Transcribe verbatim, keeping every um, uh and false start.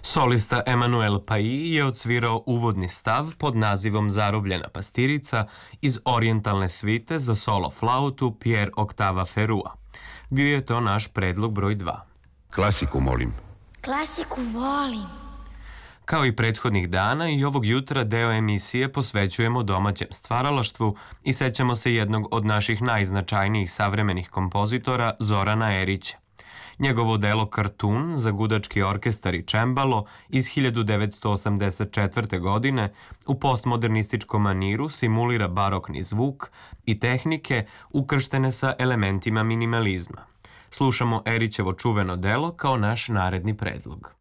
Solista Emanuel Pai je odsvirao uvodni stav pod nazivom Zarobljena pastirica iz orijentalne svite za solo flautu Pierre Octava Ferrua. Bio je to naš predlog broj dva. Klasiku molim. Klasiku volim. Kao i prethodnih dana i ovog jutra deo emisije posvećujemo domaćem stvaralaštvu i sećamo se jednog od naših najznačajnijih savremenih kompozitora, Zorana Erića. Njegovo delo Kartun za gudački orkestar i čembalo iz hiljadu devetsto osamdeset četvrte. godine u postmodernističkom maniru simulira barokni zvuk i tehnike ukrštene sa elementima minimalizma. Slušamo Erićevo čuveno delo kao naš naredni predlog.